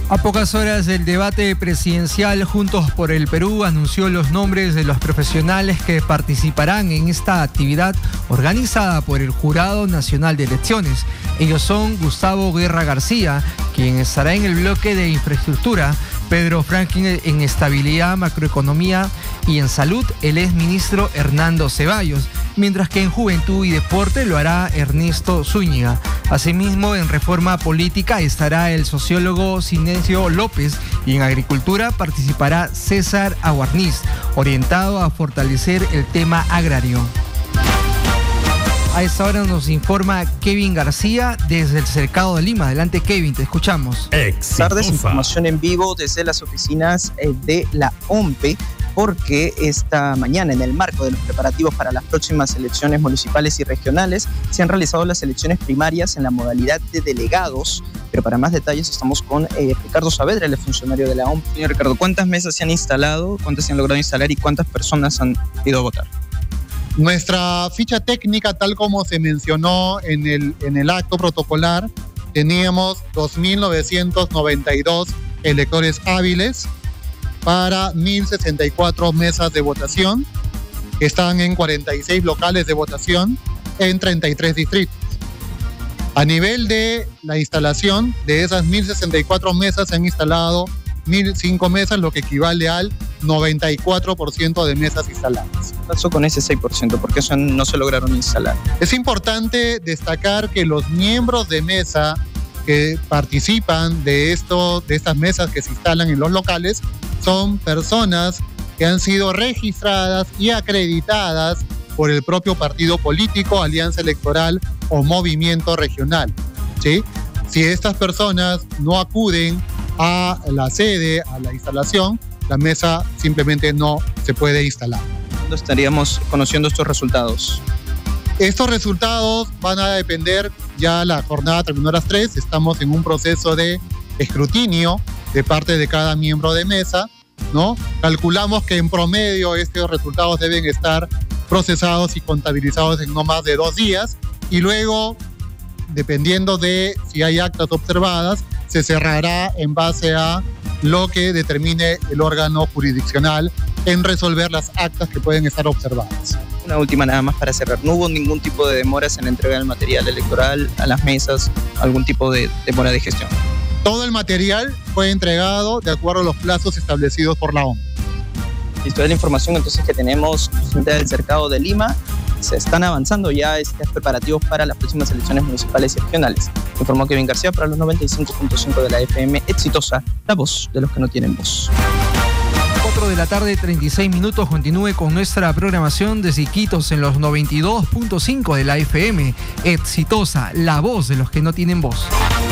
A pocas horas del debate presidencial, Juntos por el Perú anunció los nombres de los profesionales que participarán en esta actividad organizada por el Jurado Nacional de Elecciones. Ellos son Gustavo Guerra García, quien estará en el bloque de infraestructura, Pedro Franklin en estabilidad, macroeconomía y en salud, el exministro Hernando Ceballos, mientras que en juventud y deporte lo hará Ernesto Zúñiga. Asimismo, en reforma política estará el sociólogo Sinesio López y en agricultura participará César Aguarniz, orientado a fortalecer el tema agrario. A esta hora nos informa Kevin García desde el Cercado de Lima. Adelante, Kevin, te escuchamos. Buenas tardes, información en vivo desde las oficinas de la OMPE, porque esta mañana, en el marco de los preparativos para las próximas elecciones municipales y regionales, se han realizado las elecciones primarias en la modalidad de delegados. Pero para más detalles estamos con Ricardo Saavedra, el funcionario de la OMPE. Señor Ricardo, ¿cuántas mesas se han instalado, cuántas se han logrado instalar y cuántas personas han ido a votar? Nuestra ficha técnica, tal como se mencionó en el acto protocolar, teníamos 2.992 electores hábiles para 1.064 mesas de votación, que están en 46 locales de votación en 33 distritos. A nivel de la instalación, de esas 1.064 mesas se han instalado 1.005 mesas, lo que equivale al 94% de mesas instaladas. ¿Qué pasó con ese 6%? ¿Por qué eso no se lograron instalar? Es importante destacar que los miembros de mesa que participan de estas mesas que se instalan en los locales son personas que han sido registradas y acreditadas por el propio partido político, alianza electoral o movimiento regional, ¿sí? Si estas personas no acuden a la sede, a la instalación, la mesa simplemente no se puede instalar. ¿Cuándo estaríamos conociendo estos resultados? Estos resultados van a depender, ya la jornada terminó a las 3, estamos en un proceso de escrutinio de parte de cada miembro de mesa, ¿no? Calculamos que en promedio estos resultados deben estar procesados y contabilizados en no más de 2 días y luego, dependiendo de si hay actas observadas, se cerrará en base a lo que determine el órgano jurisdiccional en resolver las actas que pueden estar observadas. Una última nada más para cerrar. ¿No hubo ningún tipo de demoras en la entrega del material electoral a las mesas, algún tipo de demora de gestión? Todo el material fue entregado de acuerdo a los plazos establecidos por la OMPE. Listo, es la información entonces que tenemos del Cercado de Lima. Se están avanzando ya estos preparativos para las próximas elecciones municipales y regionales. Informó Kevin García para los 95.5 de la FM Exitosa, la voz de los que no tienen voz. 4 de la tarde, 36 minutos. Continúe con nuestra programación desde Iquitos en los 92.5 de la FM Exitosa, la voz de los que no tienen voz.